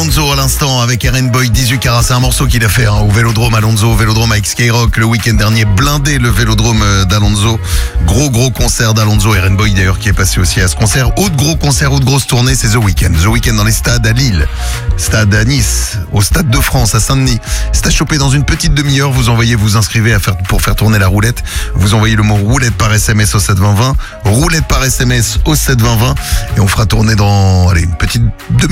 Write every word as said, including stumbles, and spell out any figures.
Alonso à l'instant avec Eren Boy, dix-huit carats. C'est un morceau qu'il a fait hein, au Vélodrome Alonso, au Vélodrome avec Skyrock le week-end dernier. Blindé le Vélodrome d'Alonso. Gros gros concert d'Alonso. Eren Boy d'ailleurs qui est passé aussi à ce concert. Autre gros concert, autre grosse tournée, c'est The Weeknd. The Weeknd dans les stades à Lille, stade à Nice, au Stade de France à Saint-Denis. C'est à choper dans une petite demi-heure. Vous envoyez, vous inscrivez à faire, pour faire tourner la roulette. Vous envoyez le mot roulette par S M S au sept vingt vingt. Roulette par S M S au sept vingt vingt. Et on fera tourner dans allez, une petite demi-heure.